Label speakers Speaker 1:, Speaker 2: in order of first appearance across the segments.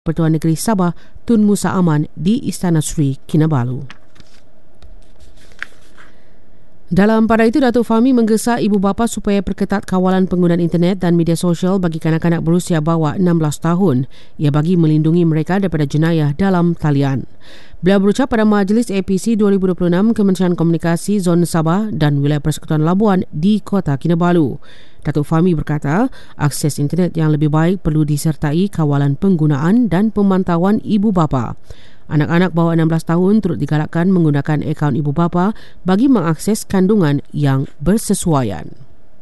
Speaker 1: Pertuan Negeri Sabah Tun Musa Aman di Istana Sri Kinabalu. Dalam pada itu, Datuk Fahmi menggesa ibu bapa supaya perketat kawalan penggunaan internet dan media sosial bagi kanak-kanak berusia bawah 16 tahun. Ia bagi melindungi mereka daripada jenayah dalam talian. Beliau berucap pada Majlis APC 2026 Kementerian Komunikasi Zon Sabah dan Wilayah Persekutuan Labuan di Kota Kinabalu. Datuk Fahmi berkata, akses internet yang lebih baik perlu disertai kawalan penggunaan dan pemantauan ibu bapa. Anak-anak bawah 16 tahun turut digalakkan menggunakan akaun ibu bapa bagi mengakses kandungan yang bersesuaian.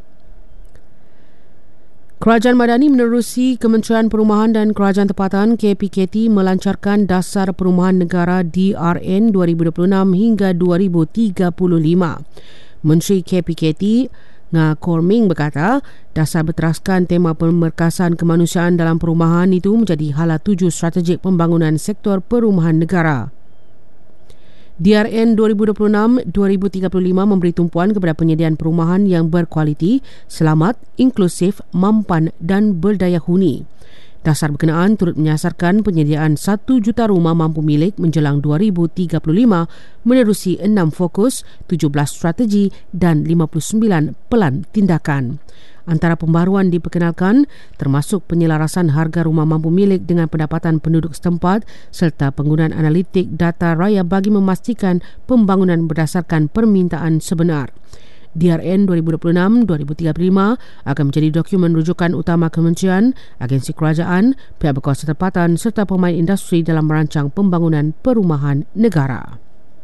Speaker 1: Kerajaan Madani menerusi Kementerian Perumahan dan Kerajaan Tempatan KPKT melancarkan Dasar Perumahan Negara DRN 2026 hingga 2035. Menteri KPKT Nga Korming berkata, dasar berteraskan tema pemerkasan kemanusiaan dalam perumahan itu menjadi hala tuju strategik pembangunan sektor perumahan negara. DRN 2026-2035 memberi tumpuan kepada penyediaan perumahan yang berkualiti, selamat, inklusif, mampan dan berdaya huni. Dasar berkenaan turut menyasarkan penyediaan 1 juta rumah mampu milik menjelang 2035 menerusi 6 fokus, 17 strategi dan 59 pelan tindakan. Antara pembaruan diperkenalkan termasuk penyelarasan harga rumah mampu milik dengan pendapatan penduduk setempat serta penggunaan analitik data raya bagi memastikan pembangunan berdasarkan permintaan sebenar. DRN 2026-2035 akan menjadi dokumen rujukan utama kementerian, agensi kerajaan, pihak berkuasa tempatan serta pemain industri dalam merancang pembangunan perumahan negara.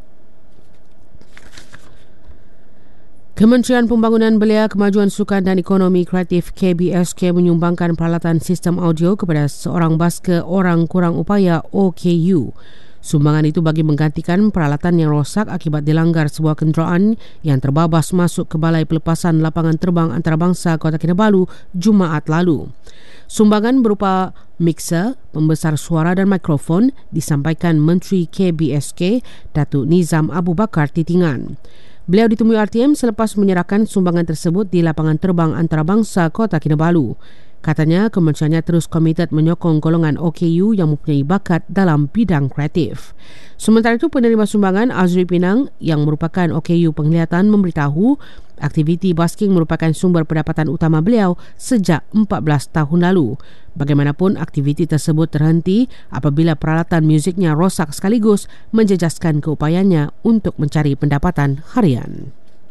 Speaker 1: Kementerian Pembangunan Belia, Kemajuan Sukan dan Ekonomi Kreatif KBSK menyumbangkan peralatan sistem audio kepada seorang basker orang kurang upaya OKU. Sumbangan itu bagi menggantikan peralatan yang rosak akibat dilanggar sebuah kenderaan yang terbabas masuk ke Balai Pelepasan Lapangan Terbang Antarabangsa Kota Kinabalu Jumaat lalu. Sumbangan berupa mixer, pembesar suara dan mikrofon disampaikan Menteri KBSK Datuk Nizam Abu Bakar Titingan. Beliau ditemui RTM selepas menyerahkan sumbangan tersebut di Lapangan Terbang Antarabangsa Kota Kinabalu. Katanya, kementeriannya terus komited menyokong golongan OKU yang mempunyai bakat dalam bidang kreatif. Sementara itu, penerima sumbangan Azri Pinang yang merupakan OKU penglihatan memberitahu aktiviti basking merupakan sumber pendapatan utama beliau sejak 14 tahun lalu. Bagaimanapun, aktiviti tersebut terhenti apabila peralatan muziknya rosak sekaligus menjejaskan keupayanya untuk mencari pendapatan harian.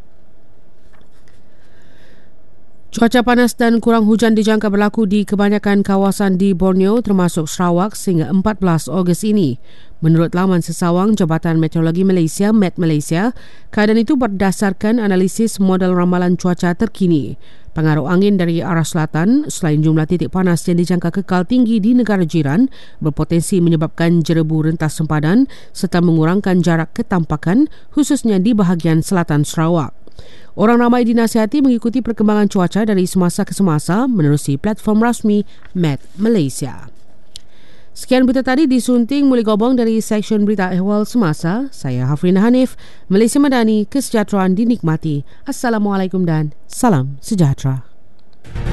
Speaker 1: Cuaca panas dan kurang hujan dijangka berlaku di kebanyakan kawasan di Borneo termasuk Sarawak sehingga 14 Ogos ini. Menurut laman sesawang Jabatan Meteorologi Malaysia, Met Malaysia, keadaan itu berdasarkan analisis model ramalan cuaca terkini. Pengaruh angin dari arah selatan selain jumlah titik panas yang dijangka kekal tinggi di negara jiran berpotensi menyebabkan jerebu rentas sempadan serta mengurangkan jarak ketampakan khususnya di bahagian selatan Sarawak. Orang ramai dinasihati mengikuti perkembangan cuaca dari semasa ke semasa menerusi platform rasmi Met Malaysia. Sekian berita tadi disunting Muli Gobong dari Seksyen Berita Ehwal Semasa. Saya Hafrina Hanif, Malaysia Madani, kesejahteraan dinikmati. Assalamualaikum dan salam sejahtera.